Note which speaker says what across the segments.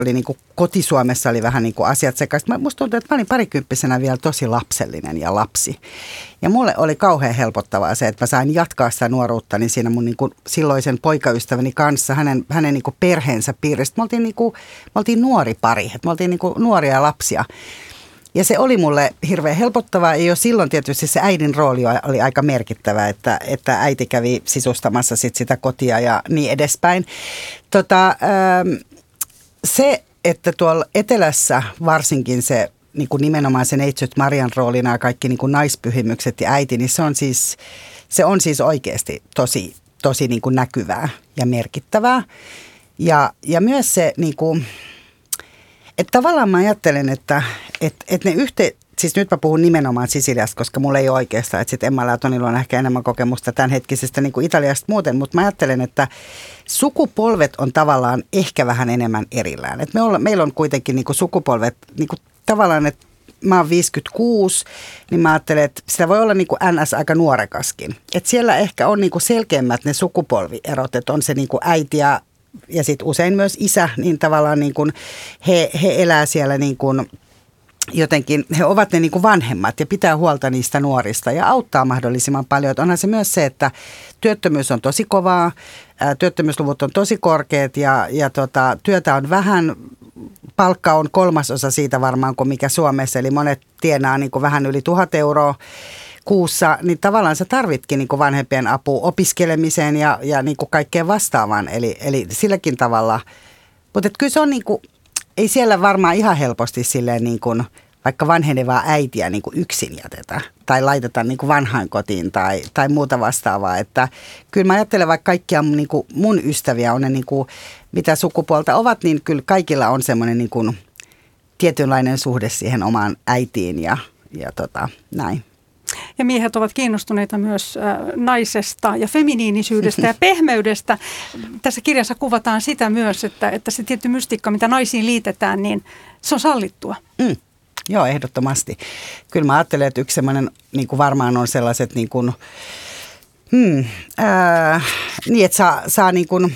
Speaker 1: oli niin kuin kotisuomessa oli vähän niin kuin asiat sekaisin. Musta tuntuu, että mä olin parikymppisenä vielä tosi lapsellinen ja lapsi. Ja mulle oli kauhean helpottavaa se, että mä sain jatkaa sitä nuoruuttani siinä mun niin kuin silloisen poikaystäväni kanssa, hänen niin kuin perheensä piiristä. Me oltiin nuori pari, että me oltiin niin kuin nuoria lapsia. Ja se oli mulle hirveän helpottavaa, ja jo silloin tietysti se äidin rooli oli aika merkittävä, että äiti kävi sisustamassa sitä kotia ja niin edespäin. Se, että tuolla etelässä varsinkin se niin kuin nimenomaan se neitsyt Marian roolina ja kaikki niin kuin naispyhimykset ja äiti, niin se on siis oikeasti tosi niin kuin näkyvää ja merkittävää. Ja myös se, niin kuin, että tavallaan mä ajattelen, että ne siis nyt mä puhun nimenomaan Sisiliasta, koska mulla ei ole oikeastaan, että sitten Emmalla ja Tonilla on ehkä enemmän kokemusta tämänhetkisestä niin kuin Italiasta muuten, mutta mä ajattelen, että sukupolvet on tavallaan ehkä vähän enemmän erillään. Että meillä on kuitenkin niin kuin sukupolvet, niin kuin tavallaan, että mä oon 56, niin mä ajattelen, että sitä voi olla niin kuin NS aika nuorekaskin. Että siellä ehkä on niin kuin selkeämmät ne sukupolvierot, että on se niin kuin äiti ja sitten usein myös isä, niin tavallaan niin kuin he elää siellä niin kuin jotenkin, he ovat ne niin kuin vanhemmat ja pitää huolta niistä nuorista ja auttaa mahdollisimman paljon. Onhan se myös se, että työttömyys on tosi kovaa, työttömyysluvut on tosi korkeat ja työtä on vähän, palkka on 1/3 siitä varmaan kuin mikä Suomessa, eli monet tienaa niin kuin vähän yli 1 000 euroa kuussa, niin tavallaan sä tarvitkin niin kuin vanhempien apua opiskelemiseen ja niin kuin kaikkeen vastaavaan, eli silläkin tavalla, mutta kyllä se on niin kuin, ei siellä varmaan ihan helposti silleen niin kuin vaikka vanhenevaa äitiä niin kuin yksin jätetä tai laiteta niin kuin vanhainkotiin tai muuta vastaavaa. Että kyllä mä ajattelen, vaikka kaikkia niin kuin mun ystäviä on ne niin kuin, mitä sukupuolta ovat, niin kyllä kaikilla on semmoinen niin kuin tietynlainen suhde siihen omaan äitiin ja näin.
Speaker 2: Ja miehet ovat kiinnostuneita myös naisesta ja feminiinisyydestä ja pehmeydestä. Tässä kirjassa kuvataan sitä myös, että se tietty mystiikka, mitä naisiin liitetään, niin se on sallittua.
Speaker 1: Joo, ehdottomasti. Kyllä mä ajattelen, että yksi semmoinen niin kuin varmaan on sellaiset, niin kuin, niin että saa niin kuin,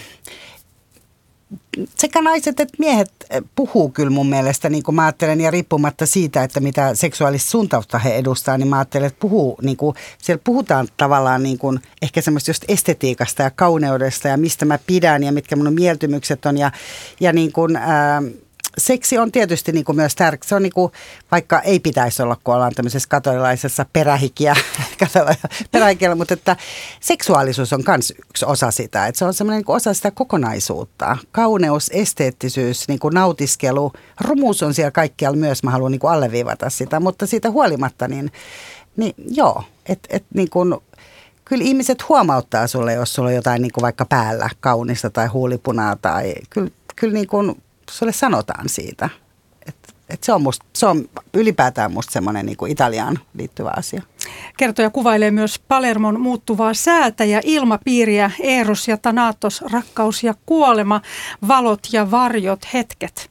Speaker 1: sekä naiset että miehet puhuu kyllä mun mielestä, niin kuin mä ajattelen, ja riippumatta siitä, että mitä seksuaalista suuntausta he edustaa, niin mä ajattelen, että niin kuin, siellä puhutaan tavallaan niin kuin, ehkä semmoista just estetiikasta ja kauneudesta ja mistä mä pidän ja mitkä mun mieltymykset on ja niin kuin, seksi on tietysti niin kuin myös tärkeä. Se on niin kuin, vaikka ei pitäisi olla, kun ollaan tämmöisessä katolilaisessa perähikiellä, mutta että seksuaalisuus on myös yksi osa sitä. Että se on semmoinen niin kuin osa sitä kokonaisuutta. Kauneus, esteettisyys, niin kuin nautiskelu, rumuus on siellä kaikkialla myös. Mä haluan niin kuin alleviivata sitä, mutta siitä huolimatta, niin joo, että niin kuin, kyllä ihmiset huomauttaa sulle, jos sulla on jotain niin kuin vaikka päällä kaunista tai huulipunaa tai kyllä niin kuin sulle sanotaan siitä. Että se on ylipäätään musta semmoinen niin kuin Italiaan liittyvä asia.
Speaker 2: Kertoja kuvailee myös Palermon muuttuvaa säätä ja ilmapiiriä, Eros ja Thanatos, rakkaus ja kuolema, valot ja varjot, hetket.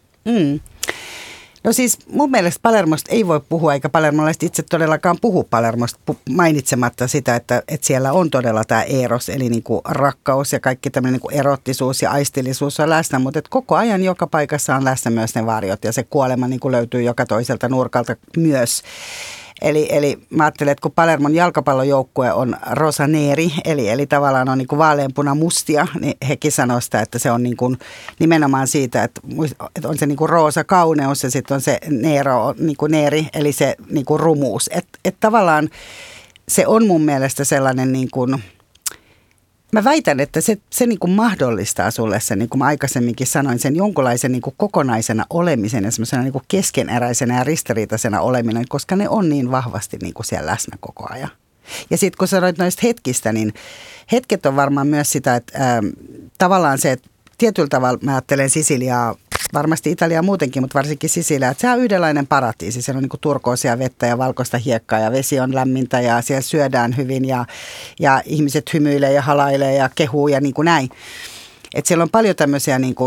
Speaker 1: No siis mun mielestä Palermosta ei voi puhua, eikä palermolaiset itse todellakaan puhu Palermosta mainitsematta sitä, että siellä on todella tämä eros, eli niin kuin rakkaus ja kaikki tämmöinen niin kuin erottisuus ja aistillisuus on läsnä, mutta koko ajan joka paikassa on läsnä myös ne varjot ja se kuolema niin kuin löytyy joka toiselta nurkalta myös. Eli mä ajattelen, että kun Palermon jalkapallojoukkue on rosaneri, eli tavallaan on niin kuin vaaleanpuna mustia, niin hekin sanoo sitä, että se on niin kuin nimenomaan siitä, että on se niin kuin roosa kauneus ja sitten on se nero, niin kuin neeri, eli se niin kuin rumuus. Että tavallaan se on mun mielestä sellainen niin kuin, mä väitän, että se niin kuin mahdollistaa sulle sen, niin kuin mä aikaisemminkin sanoin, sen jonkunlaisen niin kuin kokonaisena olemisen ja semmoisena niin kuin keskeneräisenä ja ristiriitaisena oleminen, koska ne on niin vahvasti niin kuin siellä läsnä koko ajan. Ja sitten kun sanoit noista hetkistä, niin hetket on varmaan myös sitä, että tavallaan se, että tietyllä tavalla mä ajattelen Sisiliaa, varmasti Italiaa muutenkin, mutta varsinkin Sisiliaa, että se on yhdenlainen paratiisi. Siellä on niin kuin turkoosia vettä ja valkoista hiekkaa ja vesi on lämmintä ja siellä syödään hyvin ja ihmiset hymyilee ja halailee ja kehuu ja niin kuin näin. Että siellä on paljon tämmöisiä niin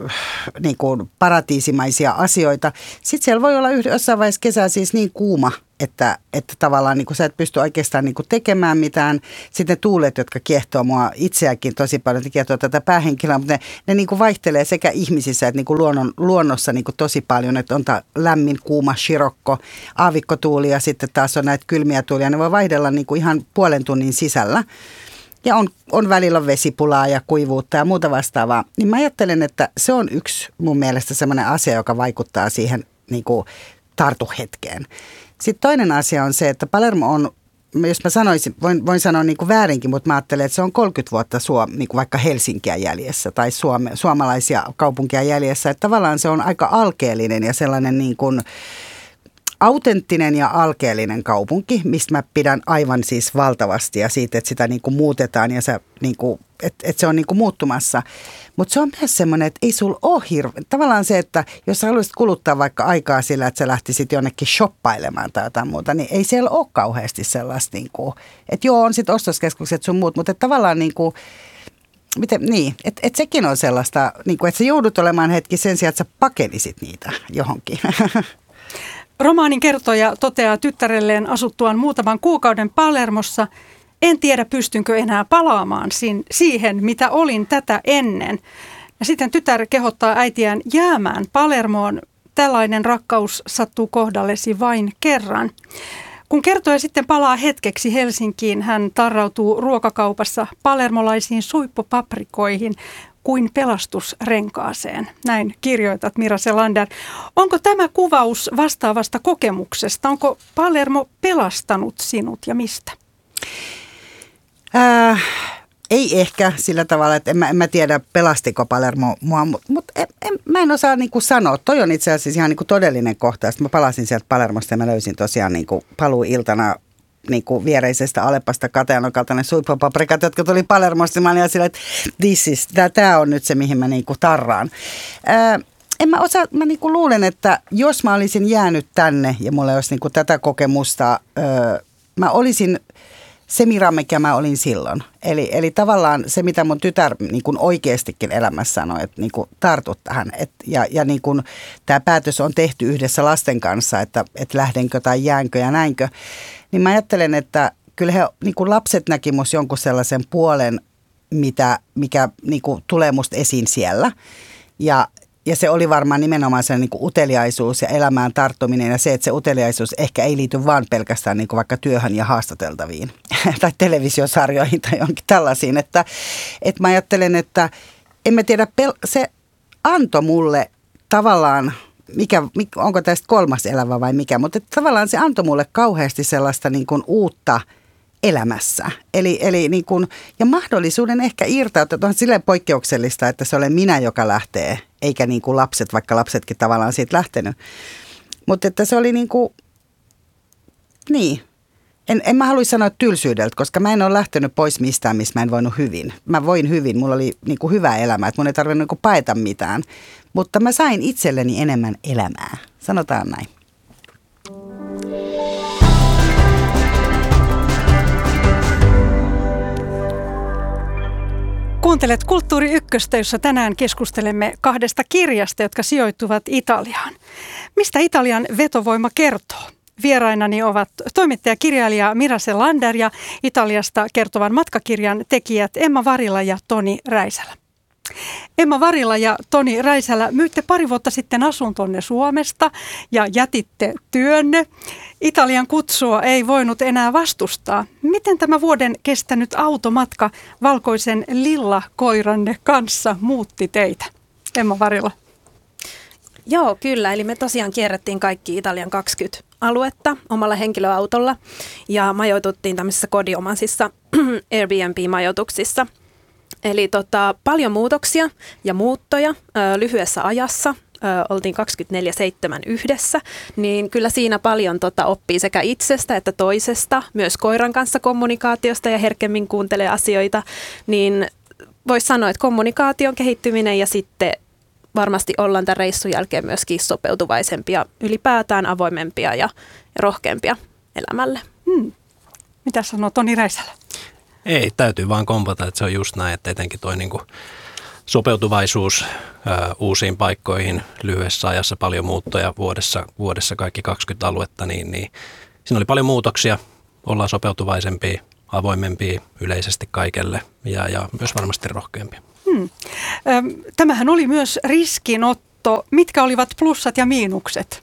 Speaker 1: kuin paratiisimaisia asioita. Sitten siellä voi olla jossain vaiheessa kesää siis niin kuuma, että tavallaan niin kuin sä et pysty oikeastaan niin kuin tekemään mitään. Sitten ne tuulet, jotka kiehtoo mua itseäkin tosi paljon, ne kiehtoo tätä päähenkilöä, mutta ne niin kuin vaihtelee sekä ihmisissä että niin kuin luonnossa niin kuin tosi paljon, että on lämmin, kuuma, shirokko, aavikkotuuli ja sitten taas on näitä kylmiä tuulia. Ne voi vaihdella niin kuin ihan puolen tunnin sisällä. Ja on välillä vesipulaa ja kuivuutta ja muuta vastaavaa. Niin mä ajattelen, että se on yksi mun mielestä semmoinen asia, joka vaikuttaa siihen niin kuin tartuhetkeen. Sitten toinen asia on se, että Palermo on, jos mä sanoisin, voin sanoa niin kuin väärinkin, mutta mä ajattelen, että se on 30 vuotta niin kuin vaikka Helsinkiä jäljessä tai suomalaisia kaupunkia jäljessä. Että tavallaan se on aika alkeellinen ja sellainen niin kuin autenttinen ja alkeellinen kaupunki, mistä mä pidän aivan siis valtavasti ja siitä, että sitä niin kuin muutetaan ja se, niin kuin, että se on niin kuin muuttumassa. Mutta se on myös semmoinen, että ei sulla ole tavallaan se, että jos sä haluaisit kuluttaa vaikka aikaa sillä, että sä lähtisit jonnekin shoppailemaan tai jotain muuta, niin ei siellä ole kauheasti sellaista, niin kuin, että joo, on sitten ostoskeskukset sun muut, mutta tavallaan niin kuin, että sekin on sellaista, niin kuin, että sä joudut olemaan hetki sen sijaan, että sä pakenisit niitä johonkin.
Speaker 2: Romaanin kertoja toteaa tyttärelleen asuttuaan muutaman kuukauden Palermossa: en tiedä, pystynkö enää palaamaan siihen, mitä olin tätä ennen. Ja sitten tytär kehottaa äitiään jäämään Palermoon. Tällainen rakkaus sattuu kohdallesi vain kerran. Kun kertoja sitten palaa hetkeksi Helsinkiin, hän tarrautuu ruokakaupassa palermolaisiin suippopaprikoihin kuin pelastusrenkaaseen. Näin kirjoitat, Mira Selander. Onko tämä kuvaus vastaavasta kokemuksesta? Onko Palermo pelastanut sinut ja mistä?
Speaker 1: Ei ehkä sillä tavalla, että en mä tiedä pelastiko Palermo mua, mutta mä en osaa niin kuin sanoa. Toi on itse asiassa ihan niin kuin todellinen kohta. Sitten mä palasin sieltä Palermosta ja mä löysin tosiaan niin kuin paluuiltana niin kuin viereisestä Aleppasta Kateanon kaltainen suippopaprikat, jotka tuli Palermosta. Mä olin ihan silleen, että tämä on nyt se, mihin mä niin kuin tarraan. Mä niin kuin luulen, että jos mä olisin jäänyt tänne ja mulla olisi niin kuin tätä kokemusta, mä olisin se Mira, mikä mä olin silloin. Eli tavallaan se, mitä mun tytär niin kuin oikeastikin elämässä sanoi, että niin kuin tartut tähän. Ja niin kuin tämä päätös on tehty yhdessä lasten kanssa, että lähdenkö tai jäänkö ja näinkö. Niin mä ajattelen, että kyllä niin kuin lapset näki musta jonkun sellaisen puolen, mikä niin kuin tulee musta esiin siellä. Ja se oli varmaan nimenomaan se niin kuin uteliaisuus ja elämään tarttuminen ja se, että se uteliaisuus ehkä ei liity vaan pelkästään niin kuin vaikka työhön ja haastateltaviin tai televisiosarjoihin tai jonkin tällaisiin. Että mä ajattelen, että en mä tiedä, se antoi mulle tavallaan, onko tästä kolmas elävä vai mikä, mutta tavallaan se antoi mulle kauheasti sellaista niin kuin uutta elämässä. Eli niin kuin, ja mahdollisuuden ehkä irtautua, on silleen poikkeuksellista, että se olen minä, joka lähtee, eikä niin kuin lapset, vaikka lapsetkin tavallaan siitä lähtenyt. Mutta että se oli niin kuin, niin. En mä haluaisi sanoa tylsyydeltä, koska mä en ole lähtenyt pois mistään, missä mä en voinut hyvin. Mä voin hyvin, mulla oli niin kuin hyvä elämä, että mun ei tarvinnut niin kuin paeta mitään. Mutta mä sain itselleni enemmän elämää, sanotaan näin.
Speaker 2: Kuuntelet Kulttuuri Ykköstä, jossa tänään keskustelemme kahdesta kirjasta, jotka sijoittuvat Italiaan. Mistä Italian vetovoima kertoo? Vierainani ovat toimittaja-kirjailija Mira Selander ja Italiasta kertovan matkakirjan tekijät Emma Varila ja Toni Räisälä. Emma Varila ja Toni Räisälä, myitte pari vuotta sitten asuntonne Suomesta ja jätitte työnne. Italian kutsua ei voinut enää vastustaa. Miten tämä vuoden kestänyt automatka valkoisen lillakoiranne kanssa muutti teitä? Emma Varila.
Speaker 3: Joo, kyllä. Eli me tosiaan kierrettiin kaikki Italian 20 aluetta omalla henkilöautolla ja majoituttiin tämmöisissä kodinomaisissa Airbnb-majoituksissa. Eli paljon muutoksia ja muuttoja lyhyessä ajassa. Oltiin 24/7 yhdessä, niin kyllä siinä paljon oppii sekä itsestä että toisesta, myös koiran kanssa kommunikaatiosta ja herkemmin kuuntelee asioita, niin voisi sanoa, että kommunikaation kehittyminen ja sitten varmasti ollaan tämän reissun jälkeen myöskin sopeutuvaisempia, ylipäätään avoimempia ja rohkeampia elämälle.
Speaker 2: Mitä sanoo Toni Räisälä?
Speaker 4: Ei, täytyy vaan kompata, että se on just näin, että etenkin toi niinku sopeutuvaisuus uusiin paikkoihin lyhyessä ajassa, paljon muuttoja vuodessa kaikki 20 aluetta, niin siinä oli paljon muutoksia, ollaan sopeutuvaisempia, avoimempia yleisesti kaikelle ja myös varmasti rohkeampia.
Speaker 2: Tämähän oli myös riskinotto. Mitkä olivat plussat ja miinukset?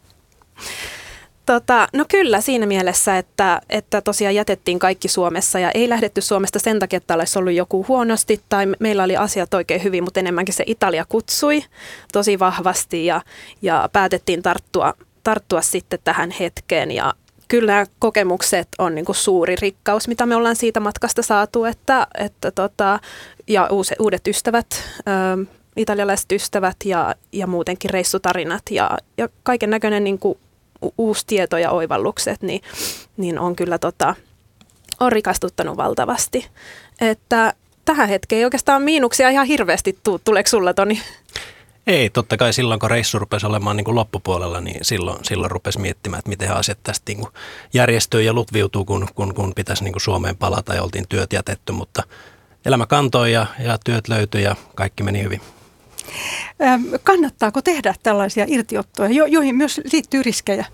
Speaker 3: No kyllä siinä mielessä, että tosiaan jätettiin kaikki Suomessa ja ei lähdetty Suomesta sen takia, että olisi ollut joku huonosti tai meillä oli asiat oikein hyvin, mutta enemmänkin se Italia kutsui tosi vahvasti ja päätettiin tarttua sitten tähän hetkeen ja kyllä nämä kokemukset on niin kuin suuri rikkaus, mitä me ollaan siitä matkasta saatu, ja uudet ystävät, italialaiset ystävät ja muutenkin reissutarinat ja kaiken näköinen niin kuin uusi tieto ja oivallukset, niin on kyllä on rikastuttanut valtavasti. Että tähän hetkeen ei oikeastaan miinuksia ihan hirveästi tuleeko sulla, Toni?
Speaker 4: Ei, totta kai silloin kun reissu rupesi olemaan niin kuin loppupuolella, niin silloin rupesi miettimään, että miten asiat tästä niin kuin järjestyy ja lutviutuu, kun pitäisi niin kuin Suomeen palata ja oltiin työt jätetty, mutta elämä kantoi ja työt löytyi ja kaikki meni hyvin.
Speaker 2: Kannattaako tehdä tällaisia irtiottoja, joihin myös liittyy riskejä?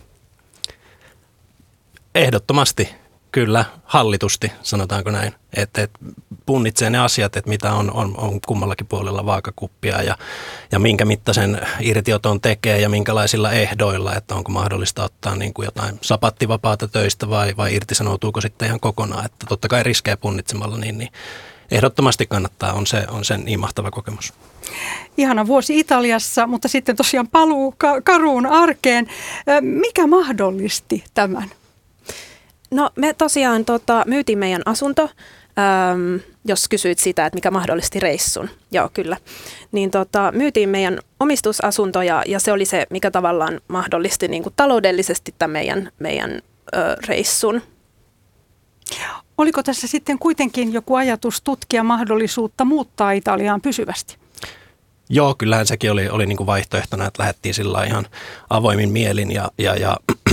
Speaker 2: Ehdottomasti,
Speaker 4: kyllä, hallitusti, sanotaanko näin. Että punnitsee ne asiat, että mitä on kummallakin puolella vaakakuppia ja minkä mittaisen irtioton tekee ja minkälaisilla ehdoilla, että onko mahdollista ottaa niin kuin jotain sapattivapaata töistä vai irtisanoutuuko sitten ihan kokonaan. Että totta kai riskejä punnitsemalla, niin ehdottomasti kannattaa, on se niin mahtava kokemus.
Speaker 2: Ihana vuosi Italiassa, mutta sitten tosiaan paluu karuun arkeen. Mikä mahdollisti tämän?
Speaker 3: No me tosiaan myytiin meidän asunto, jos kysyit sitä, että mikä mahdollisti reissun. Joo, kyllä. Niin myytiin meidän omistusasunto ja se oli se, mikä tavallaan mahdollisti niin kuin taloudellisesti tämän meidän reissun.
Speaker 2: Oliko tässä sitten kuitenkin joku ajatus tutkia mahdollisuutta muuttaa Italiaan pysyvästi?
Speaker 4: Joo, kyllähän sekin oli niin kuin vaihtoehtona, että lähdettiin sillä ihan avoimin mielin ja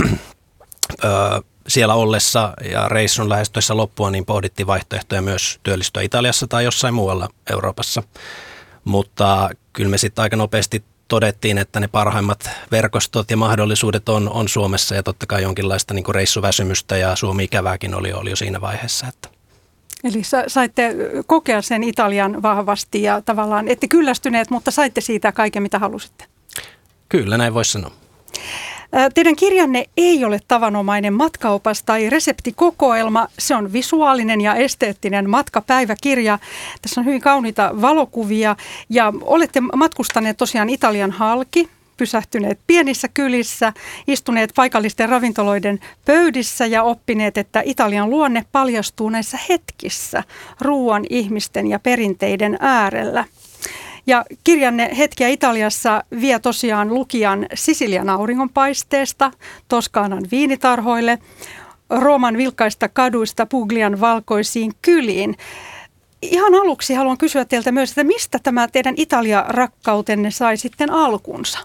Speaker 4: siellä ollessa ja reissun lähestyessä loppua, niin pohdittiin vaihtoehtoja myös työllistyä Italiassa tai jossain muualla Euroopassa. Mutta kyllä me sitten aika nopeasti todettiin, että ne parhaimmat verkostot ja mahdollisuudet on Suomessa ja totta kai jonkinlaista niin kuin reissuväsymystä ja Suomi-ikävääkin oli jo siinä vaiheessa. Että.
Speaker 2: Eli saitte kokea sen Italian vahvasti ja tavallaan ette kyllästyneet, mutta saitte siitä kaiken, mitä halusitte.
Speaker 4: Kyllä, näin voisi sanoa.
Speaker 2: Teidän kirjanne ei ole tavanomainen matkaopas tai reseptikokoelma. Se on visuaalinen ja esteettinen matkapäiväkirja. Tässä on hyvin kauniita valokuvia ja olette matkustaneet tosiaan Italian halki, pysähtyneet pienissä kylissä, istuneet paikallisten ravintoloiden pöydissä ja oppineet, että Italian luonne paljastuu näissä hetkissä ruoan, ihmisten ja perinteiden äärellä. Ja kirjanne Hetkiä Italiassa vie tosiaan lukijan Sisilian auringonpaisteesta, Toskaanan viinitarhoille, Rooman vilkkaista kaduista Puglian valkoisiin kyliin. Ihan aluksi haluan kysyä teiltä myös, että mistä tämä teidän Italia-rakkautenne sai sitten alkunsa?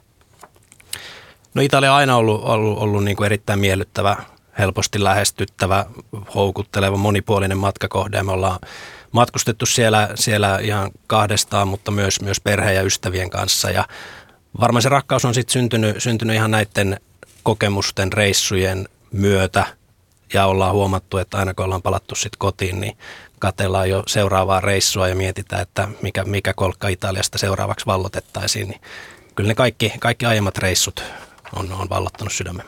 Speaker 4: No Italia on aina ollut niin kuin erittäin miellyttävä, helposti lähestyttävä, houkutteleva, monipuolinen matkakohde. Me ollaan matkustettu siellä ihan kahdestaan, mutta myös perheen ja ystävien kanssa. Ja varmaan se rakkaus on sitten syntynyt ihan näiden kokemusten, reissujen myötä. Ja ollaan huomattu, että aina kun ollaan palattu sitten kotiin, niin katsellaan jo seuraavaa reissua ja mietitään, että mikä kolkka Italiasta seuraavaksi vallotettaisiin. Niin kyllä ne kaikki aiemmat reissut on vallottanut sydämen.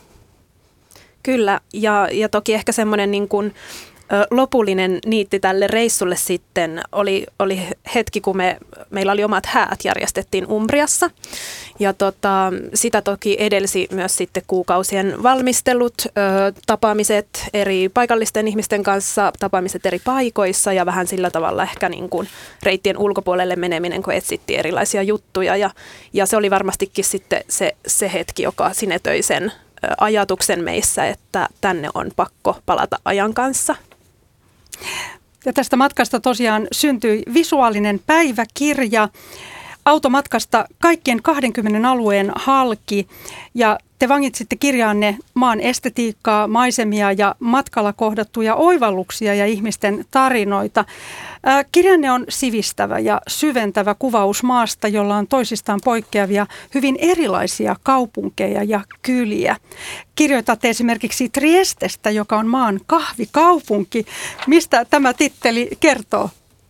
Speaker 3: Kyllä, ja toki ehkä semmoinen niin kuin lopullinen niitti tälle reissulle sitten oli hetki, kun meillä oli omat häät, järjestettiin Umbriassa. Ja sitä toki edelsi myös sitten kuukausien valmistelut, tapaamiset eri paikallisten ihmisten kanssa, tapaamiset eri paikoissa ja vähän sillä tavalla ehkä niin kuin reittien ulkopuolelle meneminen, kun etsittiin erilaisia juttuja. Ja se oli varmastikin sitten se hetki, joka sinetöi sen ajatuksen meissä, että tänne on pakko palata ajan kanssa.
Speaker 2: Ja tästä matkasta tosiaan syntyi visuaalinen päiväkirja. automatkasta kaikkien 20 alueen halki ja te vangitsitte kirjaanne maan estetiikkaa, maisemia ja matkalla kohdattuja oivalluksia ja ihmisten tarinoita. Kirjanne on sivistävä ja syventävä kuvaus maasta, jolla on toisistaan poikkeavia hyvin erilaisia kaupunkeja ja kyliä. Kirjoitatte esimerkiksi Triestestä, joka on maan kahvikaupunki. Mistä tämä titteli kertoo?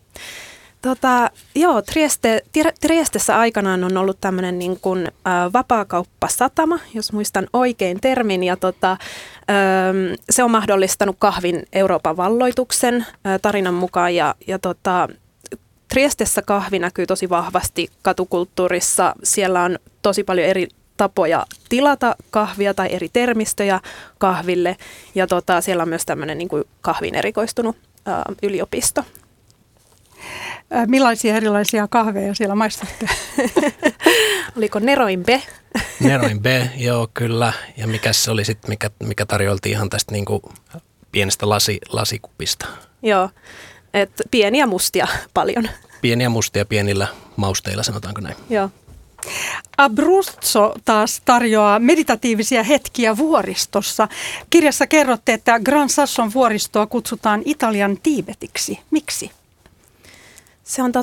Speaker 3: Triestessä aikanaan on ollut tämmöinen niin kuin vapaakauppasatama, jos muistan oikein termin, ja se on mahdollistanut kahvin Euroopan valloituksen tarinan mukaan, ja Triestessä kahvi näkyy tosi vahvasti katukulttuurissa. Siellä on tosi paljon eri tapoja tilata kahvia tai eri termistöjä kahville, ja siellä on myös tämmöinen niin kuin kahviin erikoistunut yliopisto.
Speaker 2: Millaisia erilaisia kahveja siellä maistatte?
Speaker 3: Oliko Neroin B?
Speaker 4: Neroin B, joo kyllä. Ja mikä se oli sitten, mikä tarjoltiin ihan tästä niinku pienestä lasikupista?
Speaker 3: Joo, että pieniä mustia paljon.
Speaker 4: Pieniä mustia pienillä mausteilla, sanotaanko näin.
Speaker 3: Joo.
Speaker 2: Abruzzo taas tarjoaa meditatiivisia hetkiä vuoristossa. Kirjassa kerrotte, että Gran Sasson vuoristoa kutsutaan Italian Tiibetiksi. Miksi?
Speaker 3: Se on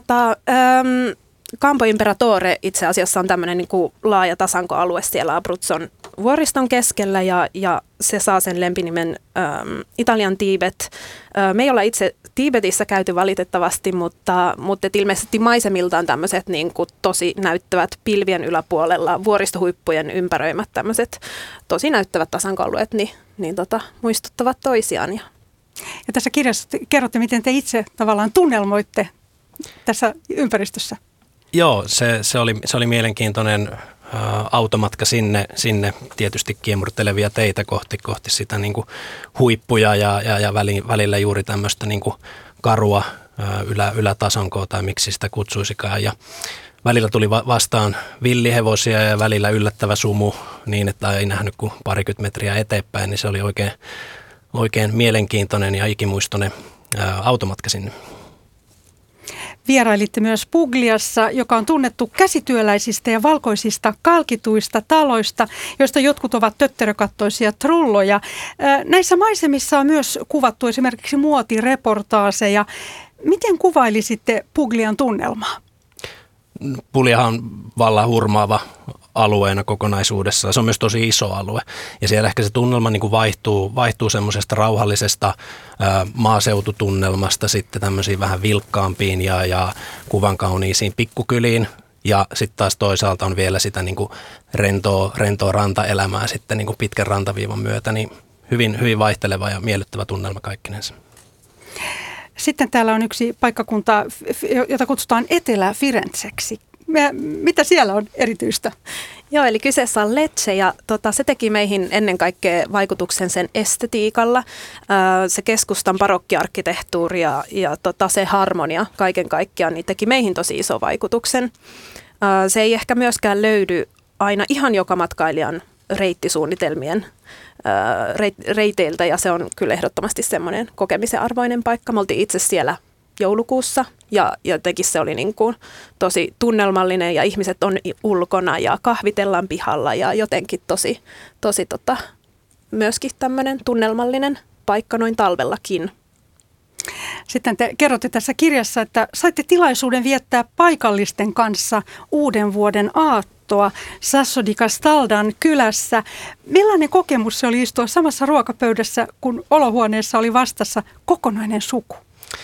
Speaker 3: Campo Imperatore itse asiassa on tämmöinen niin kuin laaja tasankoalue siellä Abruzzon vuoriston keskellä ja se saa sen lempinimen Italian Tiibet. Me ei olla itse Tiibetissä käyty valitettavasti, mutta ilmeisesti maisemiltaan tämmöiset niin kuin tosi näyttävät pilvien yläpuolella vuoristohuippujen ympäröimät tämmöiset tosi näyttävät tasankoalueet niin muistuttavat toisiaan.
Speaker 2: Ja tässä kirjassa kerrotte, miten te itse tavallaan tunnelmoitte tässä ympäristössä.
Speaker 4: Joo, se oli mielenkiintoinen automatka sinne tietysti kiemurtelevia teitä kohti sitä niin kuin huippuja ja välillä juuri tämmöistä niin kuin karua ylätasonkoa tai miksi sitä kutsuisikaan. Ja välillä tuli vastaan villihevosia ja välillä yllättävä sumu niin, että ei nähnyt kuin parikymmentä metriä eteenpäin, niin se oli oikein mielenkiintoinen ja ikimuistoinen automatka sinne.
Speaker 2: Vierailitte myös Pugliassa, joka on tunnettu käsityöläisistä ja valkoisista kalkituista taloista, joista jotkut ovat tötterökattoisia trulloja. Näissä maisemissa on myös kuvattu esimerkiksi muotireportaaseja. Miten kuvailisitte Puglian tunnelmaa?
Speaker 4: Pugliahan on vallan hurmaava alueena kokonaisuudessaan. Se on myös tosi iso alue ja siellä ehkä se tunnelma niin kuin vaihtuu semmoisesta rauhallisesta maaseututunnelmasta sitten tämmöisiin vähän vilkkaampiin ja kuvan kauniisiin pikkukyliin ja sitten taas toisaalta on vielä sitä niin kuin rentoa rantaelämää sitten niin kuin pitkän rantaviivan myötä, niin hyvin vaihteleva ja miellyttävä tunnelma kaikkinensa.
Speaker 2: Sitten täällä on yksi paikkakunta, jota kutsutaan Etelä-Firenzeksi. Mitä siellä on erityistä?
Speaker 3: Joo, eli kyseessä on Lecce ja se teki meihin ennen kaikkea vaikutuksen sen estetiikalla. Se keskustan barokkiarkkitehtuuri ja se harmonia kaiken kaikkiaan niin teki meihin tosi iso vaikutuksen. Se ei ehkä myöskään löydy aina ihan joka matkailijan reittisuunnitelmien reiteiltä ja se on kyllä ehdottomasti semmoinen kokemisen arvoinen paikka. Me oltiin itse siellä joulukuussa ja jotenkin se oli niin kuin tosi tunnelmallinen ja ihmiset on ulkona ja kahvitellaan pihalla ja jotenkin tosi myöskin tämmöinen tunnelmallinen paikka noin talvellakin.
Speaker 2: Sitten te kerrotte tässä kirjassa, että saitte tilaisuuden viettää paikallisten kanssa uuden vuoden aattoa Sasso di Castaldan kylässä. Millainen kokemus se oli istua samassa ruokapöydässä, kun olohuoneessa oli vastassa kokonainen suku?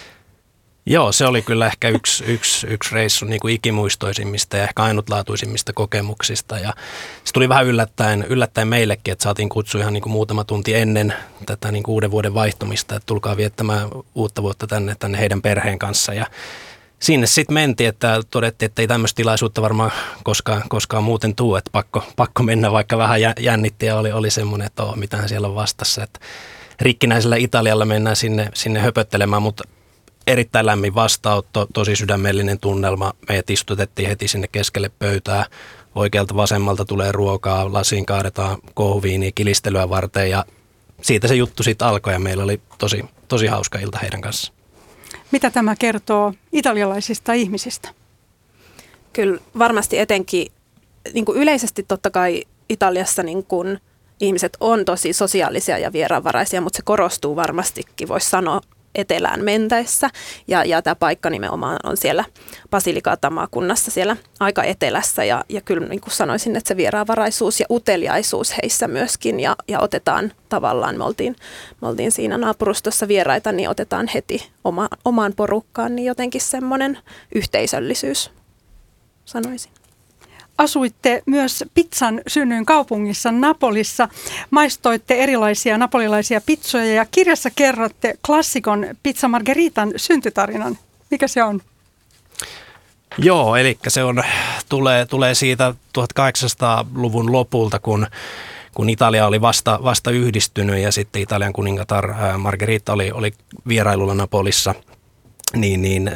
Speaker 4: Joo, se oli kyllä ehkä yksi reissu niin kuin ikimuistoisimmista ja ehkä ainutlaatuisimmista kokemuksista. Ja se tuli vähän yllättäen meillekin, että saatiin kutsua ihan niin kuin muutama tunti ennen tätä niin kuin uuden vuoden vaihtumista, että tulkaa viettämään uutta vuotta tänne heidän perheen kanssa. Ja sinne sitten mentiin, että todettiin, että ei tämmöistä tilaisuutta varmaan koskaan muuten tule, että pakko mennä, vaikka vähän jännitti ja oli semmoinen, että mitähän siellä on vastassa. Että rikkinäisellä Italialla mennään sinne höpöttelemään, mutta erittäin lämmin vastaanotto, tosi sydämellinen tunnelma. Meidät istutettiin heti sinne keskelle pöytää. Oikealta vasemmalta tulee ruokaa, lasiin kaadetaan kohviiniä kilistelyä varten ja siitä se juttu sitten alkoi ja meillä oli tosi hauska ilta heidän kanssaan.
Speaker 2: Mitä tämä kertoo italialaisista ihmisistä?
Speaker 3: kyllä varmasti etenkin niin kuin yleisesti totta kai Italiassa niin kuin ihmiset on tosi sosiaalisia ja vieraanvaraisia, mutta se korostuu varmastikin, voisi sanoa, etelään mentäessä. Ja tämä paikka nimenomaan on siellä Basilicata-maakunnassa siellä aika etelässä. Ja kyllä niin kuin sanoisin, että se vieraanvaraisuus ja uteliaisuus heissä myöskin. Ja otetaan tavallaan, me oltiin siinä naapurustossa vieraita, niin otetaan heti omaan porukkaan, niin jotenkin semmoinen yhteisöllisyys, sanoisin.
Speaker 2: Asuitte myös pizzan synnyin kaupungissa Napolissa. Maistoitte erilaisia napolilaisia pizzoja ja kirjassa kerrotte klassikon Pizza Margheritan syntytarinan. Mikä se on?
Speaker 4: Joo, eli se tulee siitä 1800-luvun lopulta, kun Italia oli vasta yhdistynyt ja sitten Italian kuningatar Margherita oli vierailulla Napolissa. Niin